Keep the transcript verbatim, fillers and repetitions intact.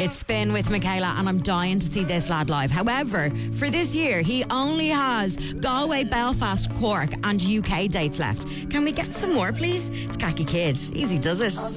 It's Spin with Michaela, and I'm dying to see this lad live. However, for this year, he only has Galway, Belfast, Cork, and U K dates left. Can we get some more, please? It's Khaki Kid. Easy does it.